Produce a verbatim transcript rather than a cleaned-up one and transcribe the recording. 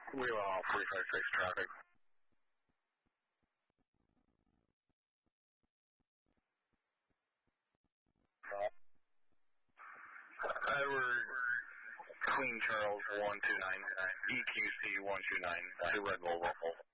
We allow three five six traffic. Edward, Queen Charles one two nine, E Q C one two nine, to Red Bull.